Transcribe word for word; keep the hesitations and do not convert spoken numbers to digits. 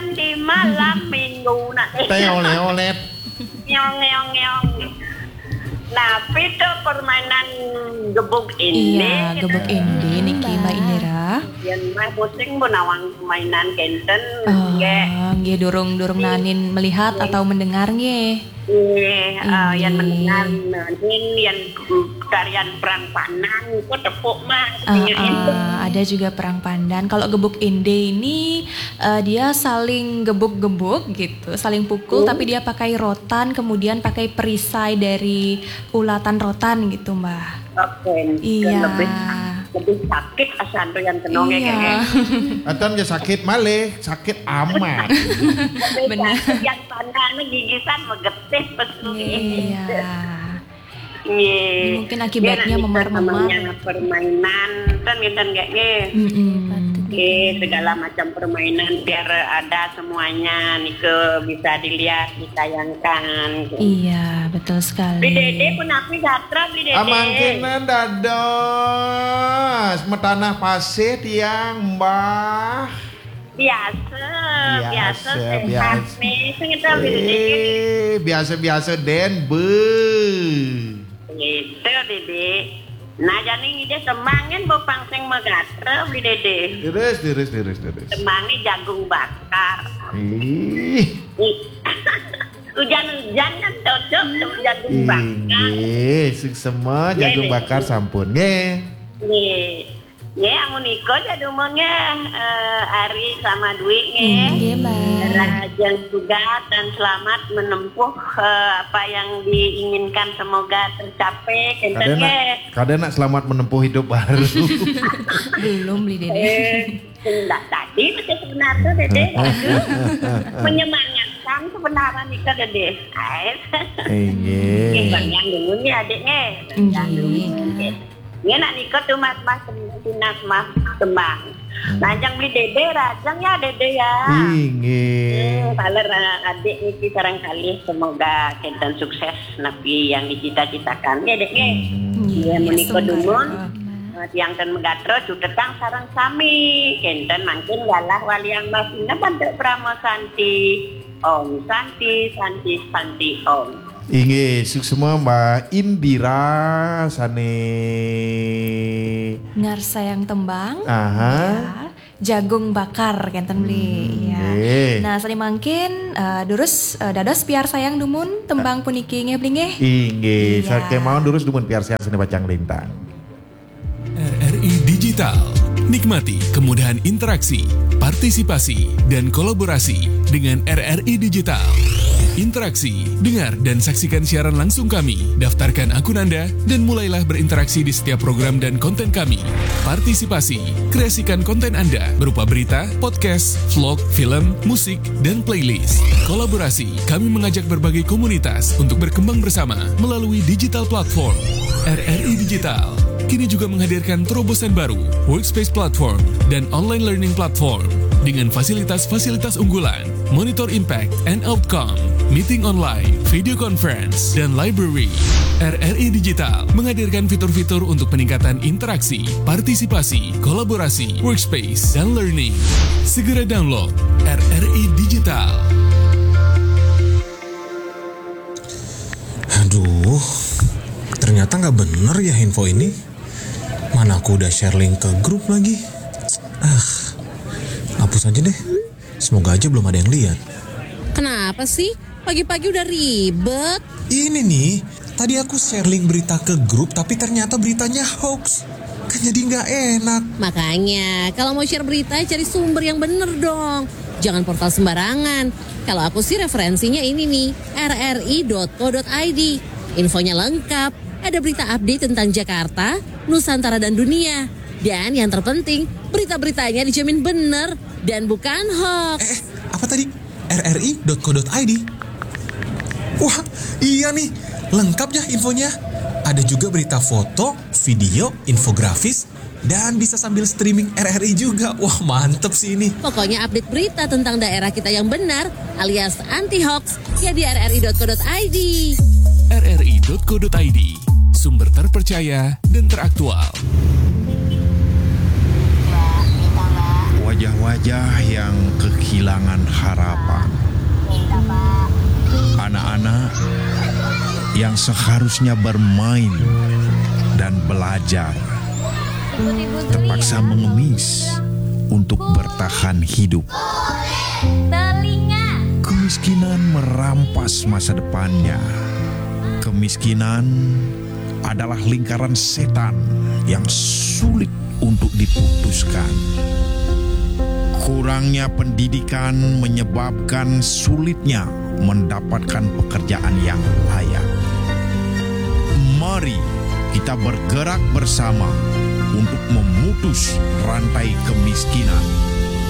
permainan di malam minggu nak. Teolet-olet. Nyong-nyong-nyong. Nah, itu permainan gebuk ini. Iya, gebuk ini niki Mbak Indira. Yang mah pusing pun awang permainan kenten. Oh, nggih durung-durung nanin melihat atau mendengar nggih. Iya, yang mendengar nanin yang tarian perang pandan kok tepuk mah. Uh, uh, ada juga perang pandan. Kalau gebuk inde ini uh, dia saling gebuk-gebuk gitu, saling pukul, hmm. tapi dia pakai rotan, kemudian pakai perisai dari ulatan rotan gitu, Mbak. Oke. Iya. Lebih, lebih sakit asal yang tenongnya iya. kayak. Atau dia sakit malih, sakit amat. Benar. Yang pandan gigisan megetih pesu. Iya. Iya. Mungkin akibatnya memar-memar. Permainan kan gitu kayaknya. Oke, segala macam permainan biar ada semuanya nih bisa dilihat, ditayangkan. Gitu. Iya, betul sekali. Beli dede pun aku gatra beli dede. Amangkinan dados, metanah pasir tiang mbah. Biasa, biasa, biasa, biasa. Biasa, eh, biasa-biasa den be. Gitu dede. Nah jadi dia semangin bopang sing megatra beli dede. Terus, terus, terus, terus. Semangi jagung bakar. Ih. Hujan-hujan kan cocok sama jagung bakar. Iya, semua jagung bakar sampun. Nggih. Nggih. Nggih, amun iko jadumongnya uh, Ari sama Dwi nggih. Nggih, Mbak. Rajang juga dan selamat menempuh uh, apa yang diinginkan semoga tercapai. Kenten nggih. Kadang nak selamat menempuh hidup baru. Belum beli dede. Eh, enggak tadi itu sebenarnya dede. Menyemangatkan sebenarnya nika dede. Ais. Nggih. Nggih, banyak dulu nih adiknya. Nggih. Nggih nak nika tuh mas mas dinas mas tembang. Lanjang beli dede rajang ya dede ya. Nggih. Paler adik niki barangkali semoga kenten sukses napi yang dicita-citakan. Ya dek nggih. Ya menika dumun. Tiang ten megatro jutetang sareng sami. Kenten mangkin galah waliang basina bantu Pramo Santi. Om Santi Santi Santi Om. Inggih, semua Mbak Indira sane Ngarsa yang tembang. Aha. Ya. Jagung bakar kenten beli. Ya. Nah, sani mangkin uh, durus uh, dados piar sayang dumun tembang puniki nggih beli nggih. Inggih, sareng mau durus dumun piar sayang seni bacang lintang. R R I Digital. Nikmati kemudahan interaksi, partisipasi, dan kolaborasi dengan R R I Digital. Interaksi, dengar dan saksikan siaran langsung kami, daftarkan akun Anda, dan mulailah berinteraksi di setiap program dan konten kami. Partisipasi, kreasikan konten Anda berupa berita, podcast, vlog, film, musik, dan playlist. Kolaborasi, kami mengajak berbagai komunitas untuk berkembang bersama melalui digital platform. R R I Digital kini juga menghadirkan terobosan baru, workspace platform, dan online learning platform dengan fasilitas-fasilitas unggulan, monitor impact and outcome, meeting online, video conference, dan library. R R I Digital menghadirkan fitur-fitur untuk peningkatan interaksi, partisipasi, kolaborasi, workspace, dan learning. Segera download R R I Digital. Aduh, ternyata nggak bener ya info ini. Mana aku udah share link ke grup lagi. Ah, hapus aja deh. Semoga aja belum ada yang lihat. Kenapa sih? Pagi-pagi udah ribet. Ini nih, tadi aku share link berita ke grup, tapi ternyata beritanya hoax. Kan jadi nggak enak. Makanya, kalau mau share berita, cari sumber yang bener dong. Jangan portal sembarangan. Kalau aku sih referensinya ini nih, r r i dot co dot i d. Infonya lengkap. Ada berita update tentang Jakarta, Nusantara, dan dunia. Dan yang terpenting, berita-beritanya dijamin bener dan bukan hoax. Eh, apa tadi? r r i dot co dot i d. Wah, iya nih. Lengkap ya infonya. Ada juga berita foto, video, infografis, dan bisa sambil streaming R R I juga. Wah, mantep sih ini. Pokoknya update berita tentang daerah kita yang benar alias anti-hoax ya di r r i dot co dot i d. r r i dot co dot i d, sumber terpercaya dan teraktual. Wajah wajah-wajah yang kehilangan harapan. Anak-anak yang seharusnya bermain dan belajar terpaksa mengemis untuk bertahan hidup. Kemiskinan merampas masa depannya. Kemiskinan adalah lingkaran setan yang sulit untuk diputuskan. Kurangnya pendidikan menyebabkan sulitnya mendapatkan pekerjaan yang layak. Mari kita bergerak bersama untuk memutus rantai kemiskinan.